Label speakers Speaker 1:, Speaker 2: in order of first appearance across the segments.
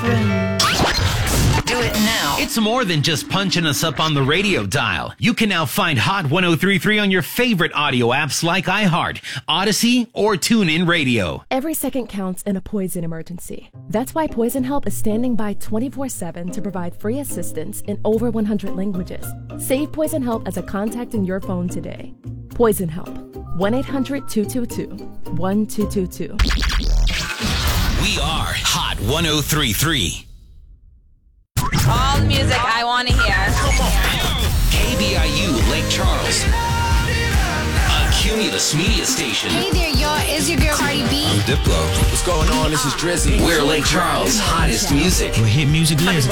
Speaker 1: Do it now.
Speaker 2: It's more than just punching us up on the radio dial. You can now find Hot 103.3 on your favorite audio apps like iHeart, Odyssey, or TuneIn Radio.
Speaker 3: Every second counts in a poison emergency. That's why Poison Help is standing by 24/7 to provide free assistance in over 100 languages. Save Poison Help as a contact in your phone today. Poison Help. 1-800-222-1222.
Speaker 2: We are Hot 103.3.
Speaker 4: All the music I want to hear.
Speaker 2: KBIU Lake Charles. A Cumulus media station.
Speaker 5: Hey there, y'all. It's your girl Cardi B.
Speaker 6: I'm Diplo. What's going on? This is Drizzy.
Speaker 2: We're Lake Charles' hottest music.
Speaker 7: We're hit music list.
Speaker 4: I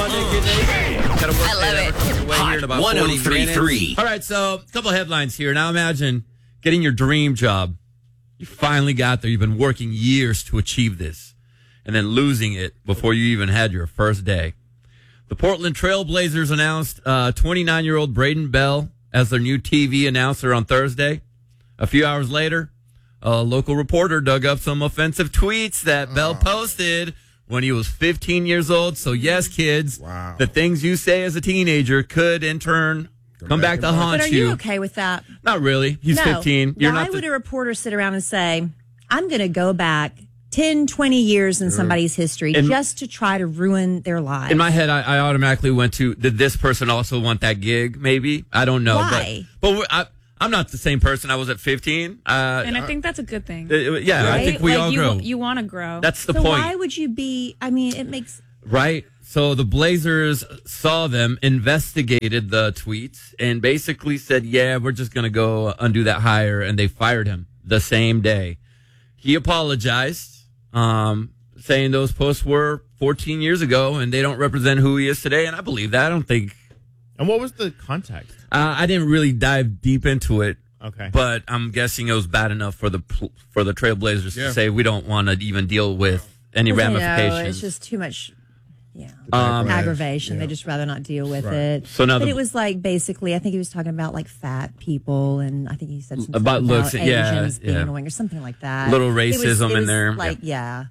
Speaker 4: love it.
Speaker 2: Hot 103.3.
Speaker 7: All right, so a couple headlines here. Now imagine getting your dream job. You finally got there. You've been working years to achieve this, and then losing it before you even had your first day. The Portland Trail Blazers announced 29-year-old Braden Bell as their new TV announcer on Thursday. A few hours later, a local reporter dug up some offensive tweets that Bell posted when he was 15 years old. So, yes, kids, the things you say as a teenager could, in turn, come back to haunt you.
Speaker 8: But are you okay with that?
Speaker 7: Not really. He's 15.
Speaker 8: Why would a reporter sit around and say, I'm going to go back 10, 20 years in somebody's history just to try to ruin their lives?
Speaker 7: In my head, I automatically went to, did this person also want that gig? Maybe. I don't know.
Speaker 8: Why?
Speaker 7: But I'm not the same person I was at 15.
Speaker 9: And I think that's a good thing.
Speaker 7: Yeah,
Speaker 8: right?
Speaker 7: I think we all grow.
Speaker 9: You want to grow.
Speaker 7: That's the
Speaker 8: so
Speaker 7: point.
Speaker 8: Why would you be, I mean, it makes...
Speaker 7: Right? So the Blazers saw them, investigated the tweets, and basically said, yeah, we're just going to go undo that hire, and they fired him the same day. He apologized. Saying those posts were 14 years ago and they don't represent who he is today. And I believe that. I don't think.
Speaker 10: And what was the context?
Speaker 7: I didn't really dive deep into it.
Speaker 10: Okay.
Speaker 7: But I'm guessing it was bad enough for the Trailblazers to say we don't want to even deal with any ramifications.
Speaker 8: It's just too much. Yeah, aggravation. Yeah. They just rather not deal with it.
Speaker 7: So now
Speaker 8: but it was like basically, I think he was talking about like fat people, and I think he said something
Speaker 7: about looks,
Speaker 8: Asians being annoying or something like that.
Speaker 7: Little racism in there,
Speaker 8: like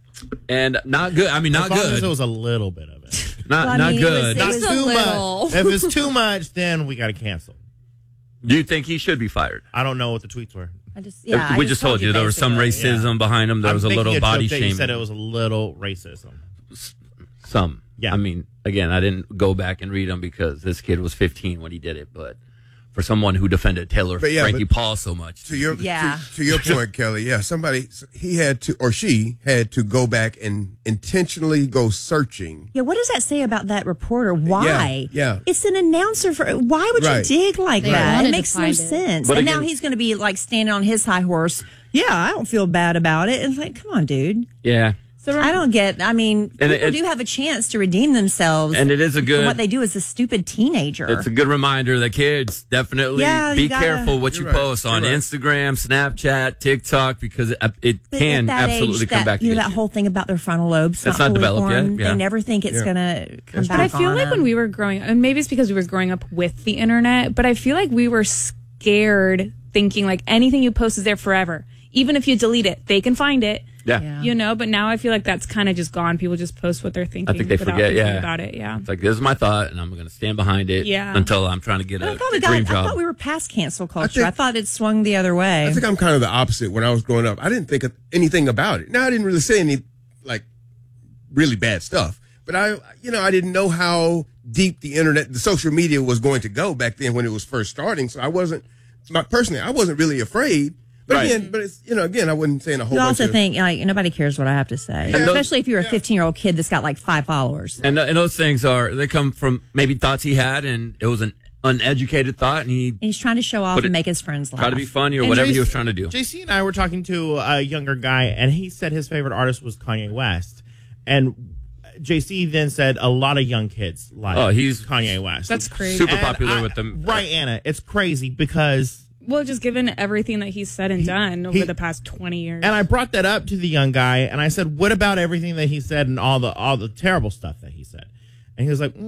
Speaker 7: and not good. I mean, not good.
Speaker 10: As it was a little bit of it.
Speaker 7: Not good.
Speaker 8: It was
Speaker 10: not too much. If it's too much, then we got to cancel.
Speaker 7: Do you think he should be fired?
Speaker 10: I don't know what the tweets were.
Speaker 7: We just told you there was some racism behind him. There was a little body shaming.
Speaker 10: You said it was a little racism.
Speaker 7: Some.
Speaker 10: Yeah.
Speaker 7: I mean, again, I didn't go back and read them because this kid was 15 when he did it. But for someone who defended Frankie Paul so much.
Speaker 6: To your point, Kelly, he had to, or she had to go back and intentionally go searching.
Speaker 8: Yeah, what does that say about that reporter? Why?
Speaker 6: Yeah.
Speaker 8: It's an announcer. Why would you dig like that? It makes no sense.
Speaker 7: But
Speaker 8: and
Speaker 7: again,
Speaker 8: now he's going to be like standing on his high horse. Yeah, I don't feel bad about it. And it's like, come on, dude.
Speaker 7: Yeah.
Speaker 8: So I don't get. I mean, people do have a chance to redeem themselves,
Speaker 7: and it is a good.
Speaker 8: What they do is a stupid teenager.
Speaker 7: It's a good reminder that kids definitely be careful what you post on Instagram, Snapchat, TikTok, because it can absolutely come back.
Speaker 8: You know that whole thing about their frontal lobes.
Speaker 7: That's not developed yet.
Speaker 8: Yeah. They never think it's gonna come back.
Speaker 9: But I feel like when we were growing up, and maybe it's because we were growing up with the internet, but I feel like we were scared, thinking like anything you post is there forever. Even if you delete it, they can find it.
Speaker 7: Yeah.
Speaker 9: You know, but now I feel like that's kind of just gone. People just post what they're thinking.
Speaker 7: I think they forget,
Speaker 9: about it,
Speaker 7: It's like, this is my thought, and I'm going to stand behind it until I'm trying to get a dream job.
Speaker 8: I thought we were past cancel culture. I thought it swung the other way.
Speaker 6: I think I'm kind of the opposite. When I was growing up, I didn't think of anything about it. Now, I didn't really say any, like, really bad stuff. But I didn't know how deep the internet, the social media was going to go back then when it was first starting. So I wasn't really afraid. But again, I wasn't saying a whole bunch.
Speaker 8: You also think like nobody cares what I have to say, especially if you're a 15-year-old kid that's got like 5 followers.
Speaker 7: And those things they come from maybe thoughts he had, and it was an uneducated thought, and he's
Speaker 8: trying to show off and make his friends laugh,
Speaker 7: try to be funny or whatever he was trying to do.
Speaker 10: JC and I were talking to a younger guy, and he said his favorite artist was Kanye West, and JC then said a lot of young kids like
Speaker 7: he's
Speaker 10: Kanye West.
Speaker 9: That's crazy.
Speaker 7: Super popular with them,
Speaker 10: right, Anna? It's crazy because.
Speaker 9: Well, just given everything that he's said and done over the past 20 years.
Speaker 10: And I brought that up to the young guy, and I said, what about everything that he said and all the terrible stuff that he said? And he was like,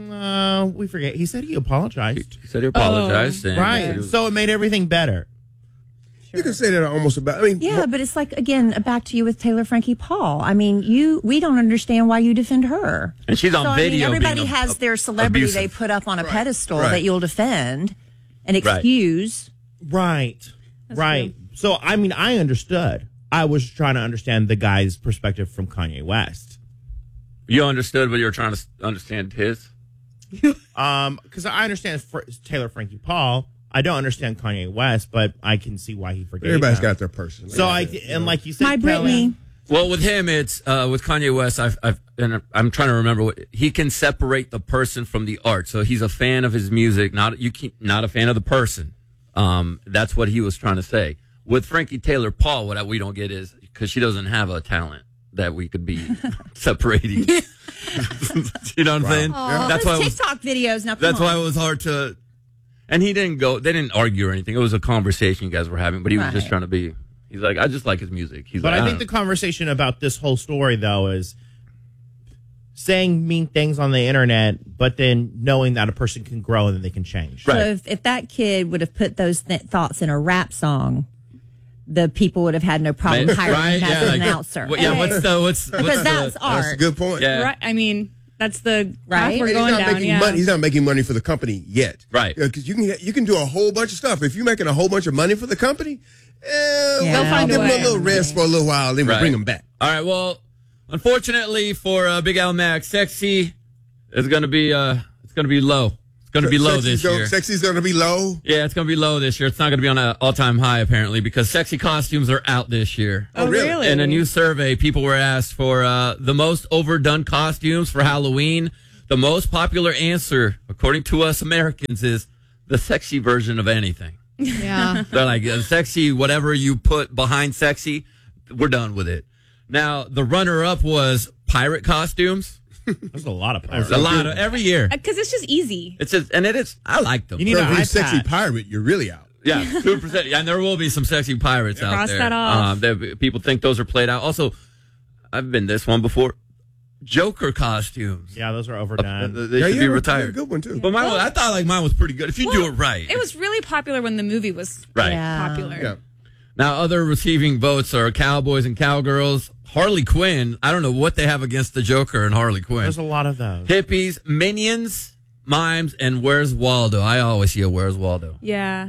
Speaker 10: we forget. He said he apologized.
Speaker 7: He said he apologized.
Speaker 10: Right. So it made everything better.
Speaker 6: You can say that almost about. I mean,
Speaker 8: Yeah, but it's like, again, back to you with Taylor Frankie Paul. I mean, we don't understand why you defend her.
Speaker 7: And she's on
Speaker 8: so,
Speaker 7: video.
Speaker 8: I mean, everybody
Speaker 7: being
Speaker 8: has their celebrity
Speaker 7: abusive.
Speaker 8: they put up on a pedestal
Speaker 6: Right.
Speaker 8: that you'll defend and excuse.
Speaker 10: Right. Right. So, I mean, I understood. I was trying to understand the guy's perspective from Kanye West.
Speaker 7: You understood, but you were trying to understand his.
Speaker 10: Because I understand Taylor Frankie Paul. I don't understand Kanye West, but I can see why he forgave
Speaker 6: everybody's
Speaker 10: him.
Speaker 6: got their person.
Speaker 10: So and like you said,
Speaker 8: My Britney.
Speaker 7: Well, with him, it's with Kanye West. I'm trying to remember what he can separate the person from the art. So he's a fan of his music, not a fan of the person. That's what he was trying to say. With Frankie Taylor Paul, what we don't get is because she doesn't have a talent that we could be separating. You know what I'm saying?
Speaker 8: Oh,
Speaker 7: That's
Speaker 8: those
Speaker 7: why it was,
Speaker 8: TikTok videos. Now,
Speaker 7: that's why it was hard to. And he didn't go. They didn't argue or anything. It was a conversation you guys were having. But he was just
Speaker 8: Right.
Speaker 7: trying to be. He's like, I just like his music. He's
Speaker 10: But
Speaker 7: like,
Speaker 10: I think the conversation about this whole story, though, is saying mean things on the internet, but then knowing that a person can grow and then they can change.
Speaker 7: Right.
Speaker 8: So if that kid would have put those thoughts in a rap song, the people would have had no problem hiring him as an announcer.
Speaker 7: Well, yeah, what's
Speaker 8: because that's
Speaker 6: That's a
Speaker 8: art.
Speaker 6: good point.
Speaker 7: Yeah.
Speaker 9: Right. I mean, that's the
Speaker 8: Right.
Speaker 9: path we're
Speaker 6: And
Speaker 9: going
Speaker 6: he's not
Speaker 9: down.
Speaker 6: making
Speaker 9: Yeah.
Speaker 6: money. He's not making money for the company yet,
Speaker 7: Right.
Speaker 6: Because you can do a whole bunch of stuff. If you're making a whole bunch of money for the company,
Speaker 8: They'll
Speaker 9: find a
Speaker 6: give them
Speaker 9: way.
Speaker 6: a little rest for a little while, then we'll
Speaker 7: Right.
Speaker 6: bring them back.
Speaker 7: All right. Well, unfortunately for Big Al Max, Sexy is going to be low. It's going to be low this year.
Speaker 6: Sexy's going to be low.
Speaker 7: Yeah, it's going to be low this year. It's not going to be on an all-time high apparently because sexy costumes are out this year.
Speaker 9: Oh, really?
Speaker 7: In a new survey, people were asked for the most overdone costumes for Halloween. The most popular answer, according to us Americans, is the sexy version of anything.
Speaker 5: Yeah.
Speaker 7: They're like, sexy, whatever you put behind sexy, we're done with it. Now, the runner-up was pirate costumes.
Speaker 10: There's a lot of pirates.
Speaker 7: A lot of every year.
Speaker 9: Because it's just easy.
Speaker 7: It's just, and it is. I like them.
Speaker 10: You need
Speaker 6: So
Speaker 10: an
Speaker 6: if you're
Speaker 10: eye
Speaker 6: a sexy
Speaker 10: patch.
Speaker 6: pirate, you're really out.
Speaker 7: Yeah, 2%. And there will be some sexy pirates out
Speaker 9: Cross
Speaker 7: there.
Speaker 9: that off.
Speaker 7: People think those are played out. Also, I've been this one before. Joker costumes.
Speaker 10: Yeah, those are overdone.
Speaker 7: They should be
Speaker 6: you're a
Speaker 7: retired.
Speaker 6: good one too.
Speaker 7: But I thought like mine was pretty good. If you do it right.
Speaker 9: It was really popular when the movie was
Speaker 7: Right.
Speaker 8: Yeah.
Speaker 9: popular.
Speaker 6: Yeah.
Speaker 7: Now, other receiving votes are cowboys and cowgirls. Harley Quinn. I don't know what they have against the Joker and Harley Quinn.
Speaker 10: There's a lot of those.
Speaker 7: Hippies, Minions, Mimes, and Where's Waldo? I always see a Where's Waldo.
Speaker 9: Yeah.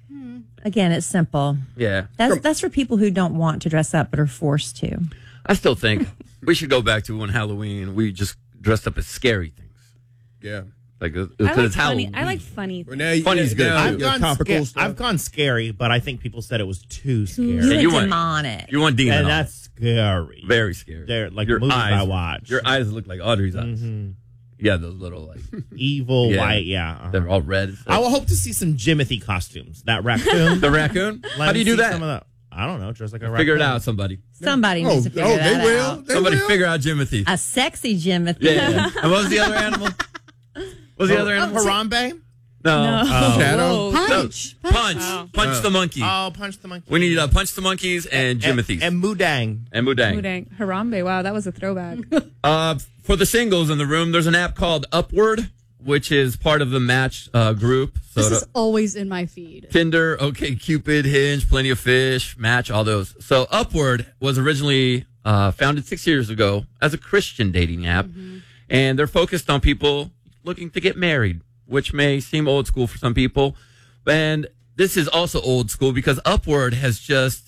Speaker 8: Again, it's simple.
Speaker 7: Yeah.
Speaker 8: That's for people who don't want to dress up but are forced to.
Speaker 7: I still think we should go back to when Halloween we just dressed up as scary things.
Speaker 6: Yeah.
Speaker 7: Like,
Speaker 9: I
Speaker 7: because
Speaker 9: like
Speaker 7: it's
Speaker 9: funny.
Speaker 7: Halloween.
Speaker 9: I like funny.
Speaker 6: But now,
Speaker 7: Funny's good,
Speaker 6: now
Speaker 7: too.
Speaker 6: your topical stuff.
Speaker 10: I've gone scary, but I think people said it was too scary.
Speaker 8: You
Speaker 7: Yeah,
Speaker 8: went
Speaker 7: you want-
Speaker 8: demonic.
Speaker 7: You want demon
Speaker 10: And
Speaker 7: on.
Speaker 10: that's scary.
Speaker 7: Very scary.
Speaker 10: They're like
Speaker 7: Your
Speaker 10: movies
Speaker 7: eyes,
Speaker 10: I watch.
Speaker 7: Your eyes look like Audrey's eyes. Yeah, those little like
Speaker 10: Evil,
Speaker 7: Yeah.
Speaker 10: white, yeah. Uh-huh.
Speaker 7: they're all red.
Speaker 10: I will hope to see some Jimothy costumes. That raccoon.
Speaker 7: The raccoon?
Speaker 10: Let
Speaker 7: How do you
Speaker 10: me
Speaker 7: do
Speaker 10: see
Speaker 7: that?
Speaker 10: some of the- I don't know. Dress like a raccoon.
Speaker 7: Figure it out, somebody.
Speaker 8: Somebody needs to figure
Speaker 6: they
Speaker 8: that
Speaker 6: will.
Speaker 8: out.
Speaker 6: They
Speaker 7: Somebody
Speaker 6: will.
Speaker 7: figure out Jimothy.
Speaker 8: A sexy Jimothy.
Speaker 7: Yeah. And what was the other animal? What was the other animal?
Speaker 10: Harambe?
Speaker 7: No.
Speaker 6: Shadow.
Speaker 5: Punch.
Speaker 7: Punch. Punch the monkey.
Speaker 10: Oh, Punch the Monkey.
Speaker 7: We need Punch the Monkeys and Jimothy's.
Speaker 10: And Mudang.
Speaker 7: And Mudang.
Speaker 9: Dang. Harambe. Wow, that was a throwback.
Speaker 7: For the singles in the room, there's an app called Upward, which is part of the Match group. So
Speaker 5: This is always in my feed.
Speaker 7: Tinder, OkCupid, Hinge, Plenty of Fish, Match, all those. So Upward was originally founded 6 years ago as a Christian dating app, and they're focused on people looking to get married, which may seem old school for some people. And this is also old school because Upward has just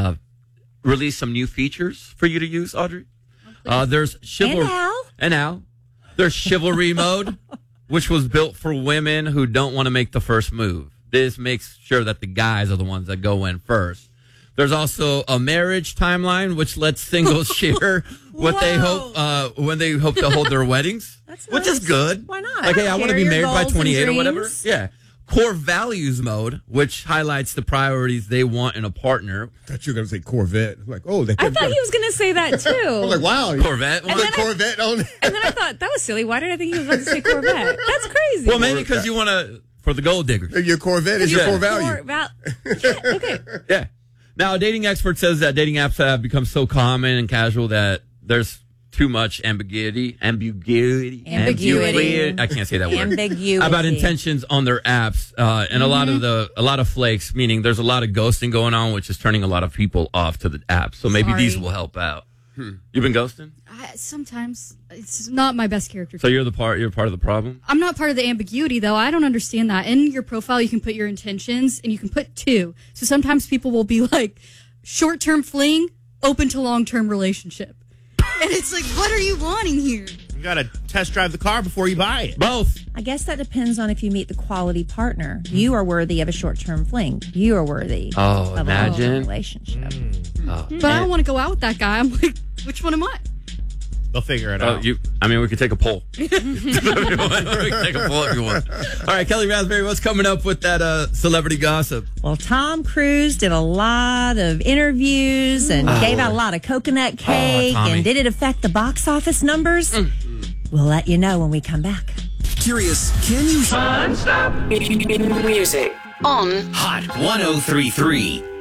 Speaker 7: released some new features for you to use, Audrey. There's chivalry. And Al. There's chivalry mode, which was built for women who don't want to make the first move. This makes sure that the guys are the ones that go in first. There's also a marriage timeline, which lets singles share what they hope when they hope to hold their weddings, which is good.
Speaker 8: Why not?
Speaker 7: Like, hey, I want to
Speaker 8: Share
Speaker 7: be
Speaker 8: your
Speaker 7: married by
Speaker 8: goals and
Speaker 7: 28 or whatever.
Speaker 8: dreams.
Speaker 7: Yeah. Core values mode, which highlights the priorities they want in a partner.
Speaker 6: I thought you were going to say Corvette. I'm like, oh, they
Speaker 9: I thought he was going to say that too.
Speaker 6: I was like, wow.
Speaker 7: Corvette.
Speaker 6: You put Corvette on there.
Speaker 9: And then I thought, that was silly. Why did I think he was about to say Corvette? That's crazy.
Speaker 7: Well, maybe because you want to, for the gold diggers.
Speaker 6: Your Corvette is your
Speaker 7: Yeah.
Speaker 6: core value.
Speaker 9: Yeah, okay.
Speaker 7: Yeah. Now, a dating expert says that dating apps have become so common and casual that there's too much ambiguity. I can't say that word.
Speaker 8: Ambiguity.
Speaker 7: About intentions on their apps, and a lot of flakes. Meaning, there's a lot of ghosting going on, which is turning a lot of people off to the app. So maybe these will help out. You've been ghosting?
Speaker 5: Sometimes it's not my best character.
Speaker 7: So you're part of the problem?
Speaker 5: I'm not part of the ambiguity, though. I don't understand that. In your profile, you can put your intentions, and you can put 2. So sometimes people will be like, short-term fling, open to long-term relationship. And it's like, what are you wanting here?
Speaker 10: You got to test drive the car before you buy it.
Speaker 7: Both.
Speaker 8: I guess that depends on if you meet the quality partner. You are worthy of a short-term fling. You are worthy of a long-term relationship.
Speaker 5: But I don't want to go out with that guy. I'm like, which one am I?
Speaker 10: They'll figure it out.
Speaker 7: We could take a poll. We can take a poll if you want. All right, Kelly Raspberry, what's coming up with that celebrity gossip?
Speaker 8: Well, Tom Cruise did a lot of interviews and gave out a lot of coconut cake. And did it affect the box office numbers? We'll let you know when we come back.
Speaker 1: Curious, can you...
Speaker 2: Non-stop
Speaker 1: music
Speaker 2: on Hot 103.3.